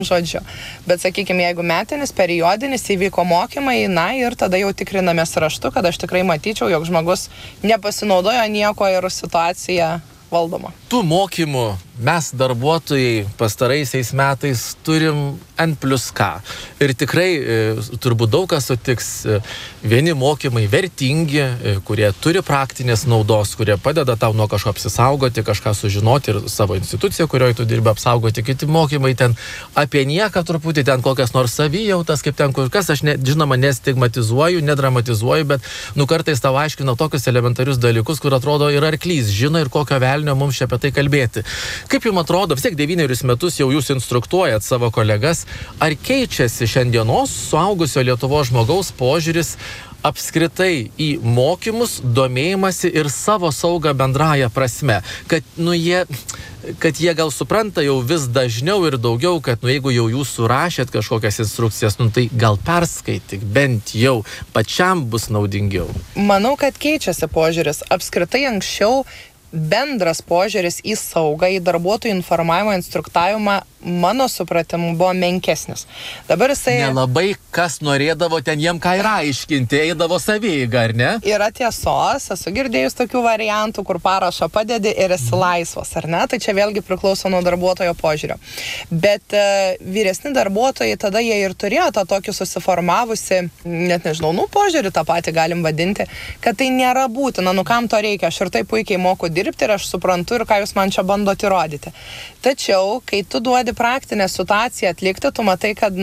žodžiu. Bet sakykime, jeigu metinis, periodinis įvyko mokymai, na ir tada jau tikrinamės raštu, kad aš tikrai matyčiau, jog žmogus nepasinaudojo nieko ir situacija valdoma. Tų mokymų mes darbuotojai pastaraisiais metais turim N+K. Ir tikrai turbūt daug kas sutiks, vieni mokymai vertingi, kurie turi praktinės naudos, kurie padeda tau nuo kažko apsisaugoti, kažką sužinoti ir savo instituciją, kurioje tu dirbi, apsaugoti. Kiti mokymai ten apie nieką truputį, ten kokias nors savijautas, kaip ten kur kas, aš žinoma nestigmatizuoju, nedramatizuoju, bet kartais tau aiškinau tokius elementarius dalykus, kur atrodo ir arklys žino ir kokio velnio mums čia apie tai kalbėti. Kaip jums atrodo, vis tiek 9 metus jau jūs instruktuojat savo kolegas, ar keičiasi šiandienos suaugusio Lietuvos žmogaus požiūris apskritai į mokymus, domėjimąsi ir savo saugą bendraja prasme, kad jie gal supranta jau vis dažniau ir daugiau, kad jeigu jau jūs surašėt kažkokias instrukcijas, tai gal perskaityk, bent jau pačiam bus naudingiau. Manau, kad keičiasi požiūris. Apskritai anksčiau bendras požiūris į saugą, į darbuotojų informavimą, instruktavimą, mano supratimu, buvo menkesnis. Dabar jisai... Nelabai kas norėdavo ten jiem ką ir aiškinti, eidavo savieiga, ar ne? Yra tiesos, esu girdėjus tokių variantų, kur parašą padedi ir esi laisvas, ar ne? Tai čia vėlgi priklauso nuo darbuotojo požiūrio. Bet vyresni darbuotojai, tada jie ir turėjo tą tokį susiformavusi, net nežinau, požiūrį tą patį galim vadinti, kad tai nėra būtina, kam to reikia, aš ir taip puikiai moku dirbti ir aš suprantu ir ką jūs man čia bandot įrodyti. Tačiau, kai tu duodi praktinę situaciją atlikti, tu matai, kad,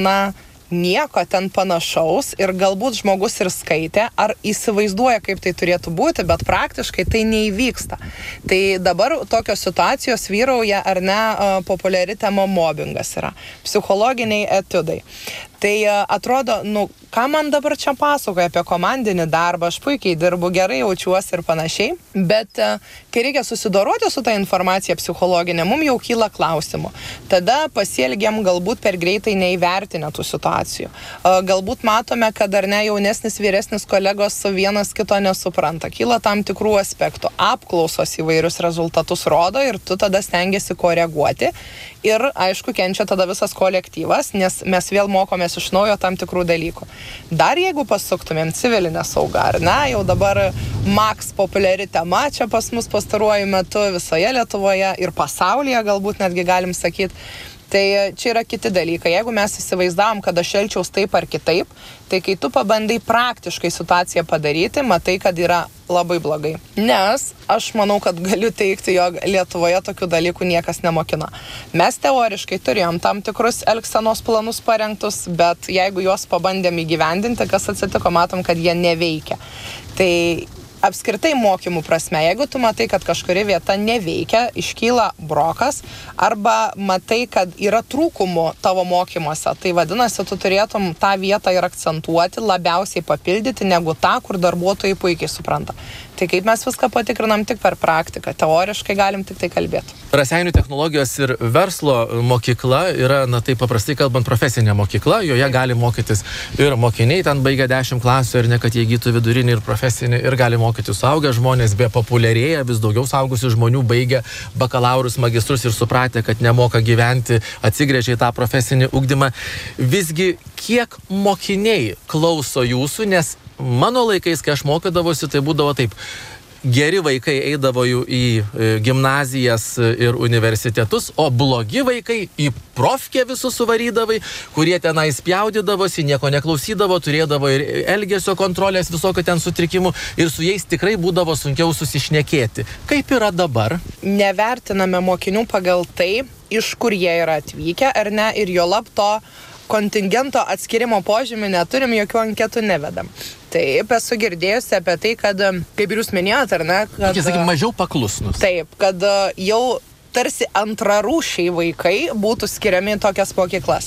nieko ten panašaus ir galbūt žmogus ir skaitė, ar įsivaizduoja, kaip tai turėtų būti, bet praktiškai tai neįvyksta. Tai dabar tokios situacijos vyrauja, ar ne, populiari tema mobbingas yra, psichologiniai etiudai. Tai atrodo, ką man dabar čia pasakoja apie komandinį darbą, aš puikiai dirbu, gerai jaučiuosi ir panašiai, bet kai reikia susidoroti su ta informacija psichologinė, mums jau kyla klausimų. Tada pasielgiam galbūt per greitai neįvertinę tų situacijų. Galbūt matome, kad ar ne jaunesnis, vyresnis kolegos vienas kito nesupranta. Kyla tam tikrų aspektų. Apklausos įvairius rezultatus rodo ir tu tada stengiasi koreguoti. Ir, aišku, kenčia tada visas kolektyvas, nes mes vėl mokomės iš naujo tam tikrų dalykų. Dar jeigu pasuktumėm civilinę saugą, ar ne, jau dabar maks populiari tema čia pas mus pastaruoju metu visoje Lietuvoje ir pasaulyje, galbūt netgi galim sakyti, tai čia yra kiti dalykai. Jeigu mes įsivaizdavom, kad aš elgčiaus taip ar kitaip, tai kai tu pabandai praktiškai situaciją padaryti, matai, kad yra labai blogai. Nes aš manau, kad galiu teikti, jog Lietuvoje tokių dalykų niekas nemokina. Mes teoriškai turėjom tam tikrus elgsenos planus parengtus, bet jeigu juos pabandėm įgyvendinti, kas atsitiko, matom, kad jie neveikia. Tai apskritai mokymų prasme, jeigu tu matai, kad kažkuri vieta neveikia, iškyla brokas, arba matai, kad yra trūkumų tavo mokymuose, tai vadinasi, tu turėtum tą vietą ir akcentuoti, labiausiai papildyti, negu tą, kur darbuotojai puikiai supranta. Tai kaip mes viską patikrinam tik per praktiką, teoriškai galim tik tai kalbėti. Raseinių technologijos ir verslo mokykla yra, taip paprastai kalbant, profesinė mokykla, joje gali mokytis ir mokiniai, ten baigia 10 klasių ir ne kad jie įgytų vidurinį ir profesinį, ir gali mokytis suaugę žmonės, be populiarėja, vis daugiau suaugusių žmonių baigia bakalaurus, magistrus ir supratę, kad nemoka gyventi, atsigręžia į tą profesinį ugdymą. Visgi, kiek mokiniai klauso jūsų, nes mano laikais, kai aš mokydavosi, tai būdavo taip. Geri vaikai eidavo į gimnazijas ir universitetus, o blogi vaikai į profkę visus suvarydavai, kurie tenai spjaudydavosi, nieko neklausydavo, turėdavo ir elgesio kontrolės, visokio ten sutrikimų ir su jais tikrai būdavo sunkiau susišnekėti. Kaip yra dabar? Nevertiname mokinių pagal tai, iš kur jie yra atvykę, ar ne, ir juolab to kontingento atskirimo požymį neturim, jokių anketų nevedam. Taip, esu girdėjusi apie tai, kad, kaip ir jūs minėjot, ar ne? Kad, sakykime, mažiau paklusnus. Taip, kad jau tarsi antrarūšiai vaikai būtų skiriami į tokias mokyklas.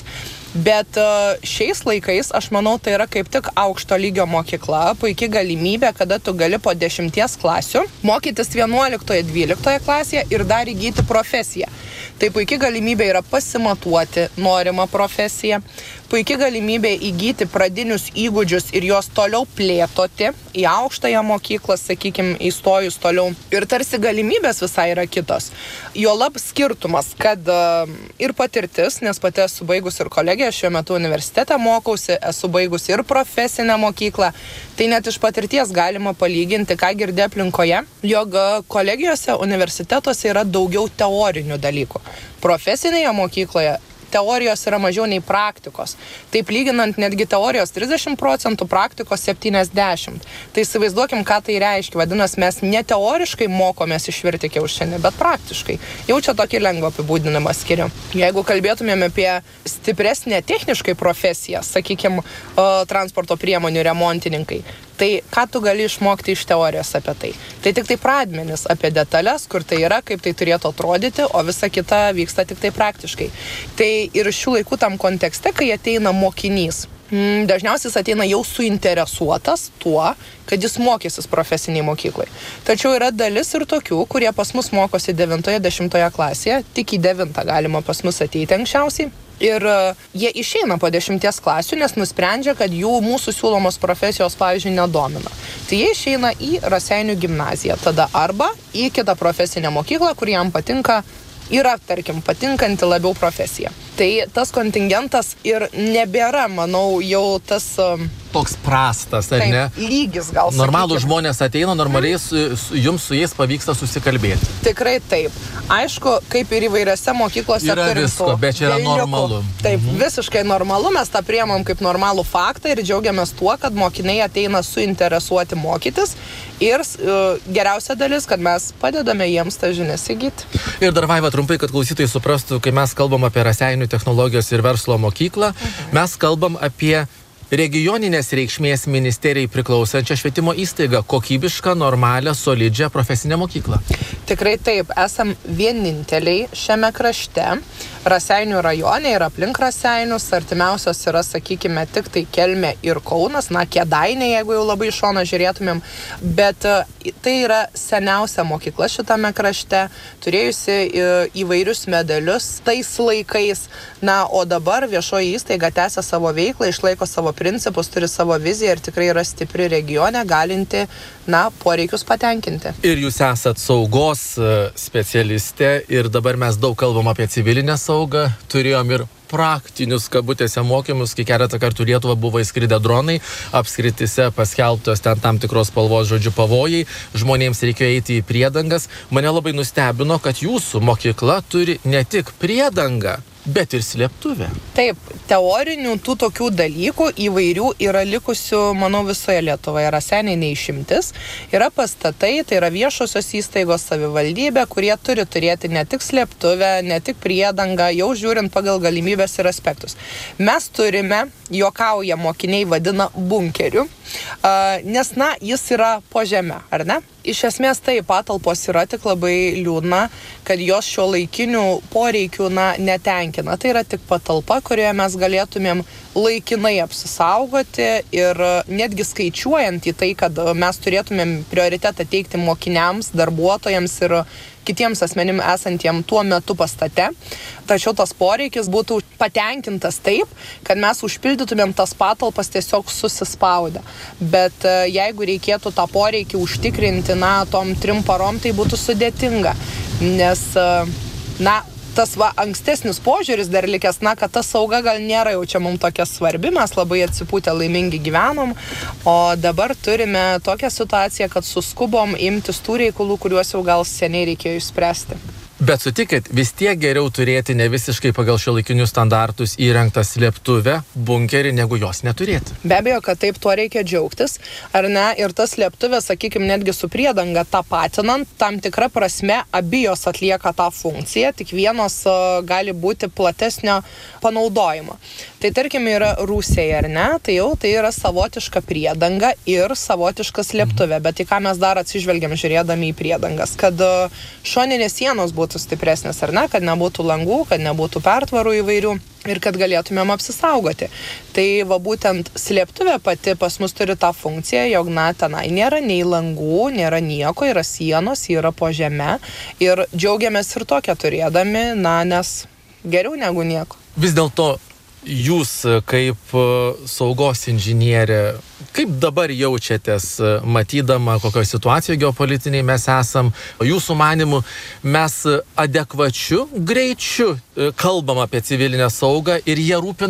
Bet šiais laikais, aš manau, tai yra kaip tik aukšto lygio mokykla, puikia galimybė, kada tu gali po 10 klasių mokytis 11-12 klasėje ir dar įgyti profesiją. Tai puikia galimybė yra pasimatuoti norimą profesiją, puikia galimybė įgyti pradinius įgūdžius ir juos toliau plėtoti į aukštąją mokyklą, sakykime, įstojus toliau. Ir tarsi galimybės visai yra kitos. Juolab skirtumas, kad ir patirtis, nes pati esu baigus ir kolegiją, šiuo metu universitete mokausi, esu baigus ir profesinę mokyklą, tai net iš patirties galima palyginti, ką girdė aplinkoje, jog kolegijose, universitetuose yra daugiau teorinių dalykų. Profesinėje mokykloje teorijos yra mažiau nei praktikos. Taip lyginant netgi teorijos 30%, praktikos 70%. Tai įsivaizduokim, ką tai reiškia. Vadinasi, mes ne teoriškai mokomės išvirti kiaušinį, bet praktiškai. Jau čia tokį lengvą apibūdinimą skiriu. Jeigu kalbėtumėm apie stipresnę techniškai profesiją, sakykime, transporto priemonių remontininkai, tai ką tu gali išmokti iš teorijos apie tai? Tai tik tai pradmenis apie detalės, kur tai yra, kaip tai turėtų atrodyti, o visa kita vyksta tik tai praktiškai. Tai ir šių laikų tam kontekste, kai ateina mokinys, dažniausiai jis ateina jau suinteresuotas tuo, kad jis mokysis profesiniai mokyklai. Tačiau yra dalis ir tokių, kurie pas mus mokosi 9-10 klasėje, tik į 9 galima pas mus ateiti anksčiausiai. Ir jie išeina po 10 klasių, nes nusprendžia, kad jų mūsų siūlomos profesijos, pavyzdžiui, nedomina. Tai jie išeina į Raseinių gimnaziją, tada arba į kitą profesinę mokyklą, kur jam patinka, yra, tarkim, patinkanti labiau profesija. Tai tas kontingentas ir nebėra, manau, jau tas toks prastas, ar ne? Lygis gal. Normalų žmonės ateina, normaliai jums su jais pavyksta susikalbėti. Tikrai taip. Aišku, kaip ir įvairiose mokyklose yra visko, bet čia yra normalu. Taip, visiškai normalu, mes tą priemam kaip normalų faktą ir džiaugiamės tuo, kad mokiniai ateina suinteresuoti mokytis ir geriausia dalis, kad mes padedame jiems tą žinias įgyti. Ir dar Vaiva, trumpai, kad klausytojai suprastų, kai mes kalbam apie Raseinių technologijos ir verslo mokyklą, mes kalbam apie regioninės reikšmės ministerijai priklausančią švietimo įstaigą, kokybišką, normalią, solidžią profesinę mokyklą. Tikrai taip, esam vieninteliai šiame krašte, Raseinių rajone ir aplink Raseinius, artimiausios yra, sakykime, tik tai Kelmė ir Kaunas, Kėdainiai, jeigu jau labai iš šono žiūrėtumėm, bet tai yra seniausia mokykla šitame krašte, turėjusi įvairius medalius tais laikais, o dabar viešoji įstaiga tęsia savo veiklą, išlaiko savo principus, turi savo viziją ir tikrai yra stipri regione, galinti, poreikius patenkinti. Ir jūs esat saugos specialistė ir dabar mes daug kalbam apie civilinę saugą, turėjom ir praktinius kabutėse mokymus, kai keletą kartų Lietuvą buvo įskridę dronai, apskritise paskelbtos ten tam tikros spalvos, žodžiu, pavojai, žmonėms reikėjo eiti į priedangas. Mane labai nustebino, kad jūsų mokykla turi ne tik priedangą, bet ir slėptuvę. Taip, teorinių tų tokių dalykų įvairių yra likusių, manau, visoje Lietuvoje. Raseiniai neišimtis. Yra pastatai, tai yra viešosios įstaigos, savivaldybė, kurie turi turėti ne tik slėptuvę, ne tik priedangą, jau žiūrint pagal galimybės ir aspektus. Mes turime, juokauja mokiniai vadina bunkeriu, nes, jis yra po žeme, ar ne? Iš esmės tai patalpos yra, tik labai liūdna, kad jos šiuolaikinių poreikių netenkina. Tai yra tik patalpa, kurioje mes galėtumėm laikinai apsisaugoti ir netgi skaičiuojant į tai, kad mes turėtumėm prioritetą teikti mokiniams, darbuotojams ir kitiems asmenim esantiem tuo metu pastate. Tačiau tas poreikis būtų patenkintas taip, kad mes užpildytumėm tas patalpas tiesiog susispaudę. Bet jeigu reikėtų tą poreikį užtikrinti, tom 3 parom, tai būtų sudėtinga. Nes, tas ankstesnis požiūris dar likęs, kad ta sauga gal nėra jau čia mums tokia svarbi, mes labai atsipūtę laimingi gyvenom, o dabar turime tokią situaciją, kad suskubom imtis tų reikalų, kuriuos jau gal seniai reikėjo išspręsti. Bet sutikit, vis tiek geriau turėti ne visiškai pagal šiuolaikinius standartus įrengtą slėptuvę, bunkerį, negu jos neturėti. Be abejo, kad taip, tuo reikia džiaugtis, ar ne? Ir tas slėptuvė, sakykime, netgi su priedanga tapatinant, tam tikra prasme abijos atlieka tą funkciją, tik vienos gali būti platesnio panaudojimo. Tai tarkim yra rūsiai, ar ne? Tai jau tai yra savotiška priedanga ir savotiška slėptuvė, bet į ką mes dar atsižvelgiam žiūrėdami į priedangas, kad šoninės sienos būtų būtų stipresnis, ar ne, kad nebūtų langų, kad nebūtų pertvarų įvairių ir kad galėtumėm apsisaugoti. Tai va būtent slėptuvė pati pas mus turi tą funkciją, jog na tenai nėra nei langų, nėra nieko, yra sienos, yra po žeme ir džiaugiamės ir tokią turėdami, na nes geriau negu nieko. Vis dėlto jūs kaip saugos inžinierė, kaip dabar jaučiatės, matydama, kokioje situacijoje geopolitiniai mes esam, jūsų manimu, mes adekvačiu greičiu kalbam apie civilinę saugą ir jie rūpina